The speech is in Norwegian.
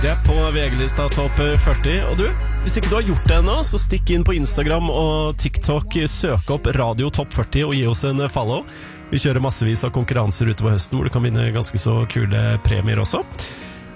Det på VG-lista topp 40. Og du, hvis ikke du har gjort det ennå, så stikk inn på Instagram og TikTok, søk opp Radio Topp 40 og gi oss en follow. Vi kjører massevis av konkurranser utover høsten hvor du kan vinne ganske så kule premier også.